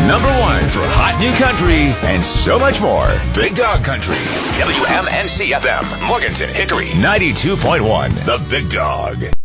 Number one for hot new country and so much more. Big Dog Country. WMNC FM. Morganton, Hickory. 92.1. The Big Dog.